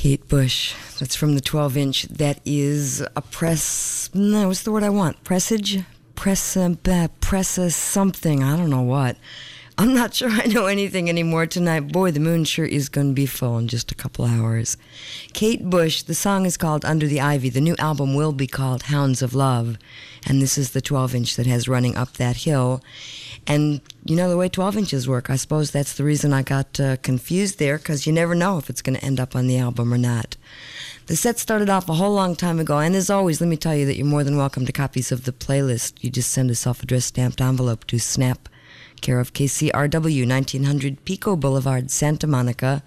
Kate Bush. That's from the 12-inch. That is a press... No, what's the word I want? Presage? Press something. I don't know what. I'm not sure I know anything anymore tonight. Boy, the moon sure is going to be full in just a couple hours. Kate Bush, the song is called Under the Ivy. The new album will be called Hounds of Love. And this is the 12-inch that has Running Up That Hill. And you know the way 12 inches work. I suppose that's the reason I got confused there, because you never know if it's going to end up on the album or not. The set started off a whole long time ago, and as always, let me tell you that you're more than welcome to copies of the playlist. You just send a self-addressed stamped envelope to Snap, care of KCRW, 1900 Pico Boulevard, Santa Monica,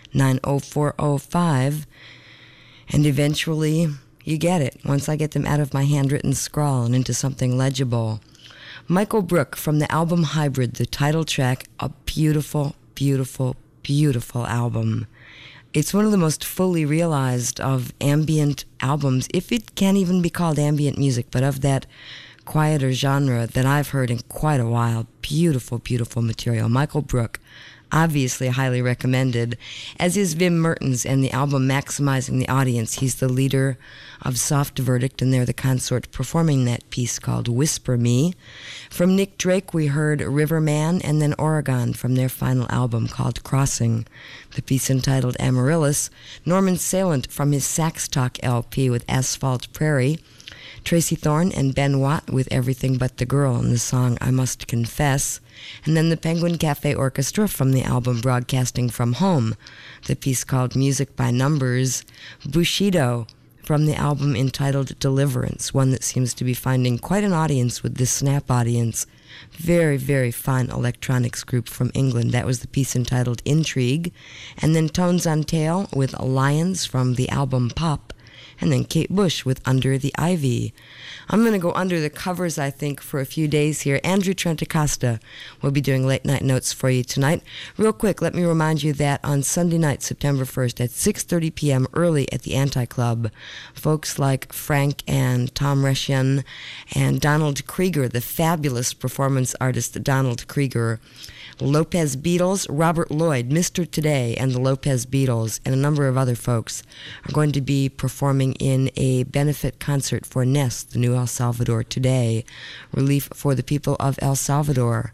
90405, and eventually you get it, once I get them out of my handwritten scrawl and into something legible. Michael Brook from the album Hybrid, the title track, a beautiful, beautiful, beautiful album. It's one of the most fully realized of ambient albums, if it can't even be called ambient music, but of that quieter genre that I've heard in quite a while. Beautiful, beautiful material. Michael Brook, obviously highly recommended, as is Wim Mertens and the album Maximizing the Audience. He's the leader of Soft Verdict, and they're the consort performing that piece called Whisper Me. From Nick Drake, we heard Riverman, and then Oregon from their final album called Crossing, the piece entitled Amaryllis. Norman Salant from his Sax Talk LP with Asphalt Prairie. Tracy Thorn and Ben Watt with Everything But the Girl in the song I Must Confess. And then the Penguin Cafe Orchestra from the album Broadcasting from Home, the piece called Music by Numbers. Bushido from the album entitled Deliverance, one that seems to be finding quite an audience with this Snap audience. Very, very fine electronics group from England. That was the piece entitled Intrigue. And then Tones on Tail with Lions from the album Pop. And then Kate Bush with Under the Ivy. I'm going to go under the covers, I think, for a few days here. Andrew Trentacosta will be doing late night notes for you tonight. Real quick, let me remind you that on Sunday night, September 1st at 6:30 p.m. early at the Anti-Club, folks like Frank and Tom Reshian and Donald Krieger, the fabulous performance artist Donald Krieger, Lopez Beatles, Robert Lloyd, Mr. Today, and the Lopez Beatles, and a number of other folks are going to be performing in a benefit concert for Nest, the new El Salvador Today, relief for the people of El Salvador.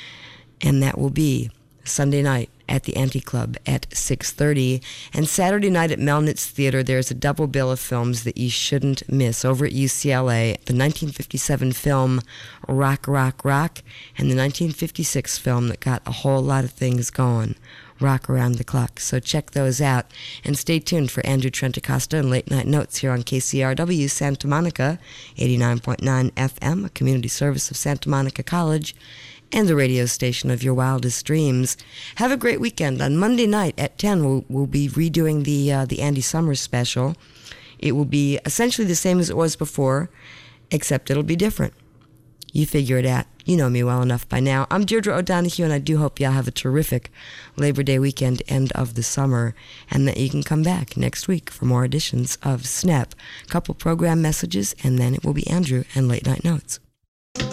And that will be Sunday night at the Anti-Club at 6:30. And Saturday night at Melnitz Theater, there's a double bill of films that you shouldn't miss. Over at UCLA, the 1957 film Rock, Rock, Rock, and the 1956 film that got a whole lot of things going, Rock Around the Clock. So check those out, and stay tuned for Andrew Trentacosta and Late Night Notes here on KCRW Santa Monica, 89.9 FM, a community service of Santa Monica College, and the radio station of your wildest dreams. Have a great weekend. On Monday night at 10, we'll be redoing the Andy Summers special. It will be essentially the same as it was before, except it'll be different. You figure it out. You know me well enough by now. I'm Deirdre O'Donoghue, and I do hope y'all have a terrific Labor Day weekend, end of the summer, and that you can come back next week for more editions of Snap. A couple program messages, and then it will be Andrew and Late Night Notes.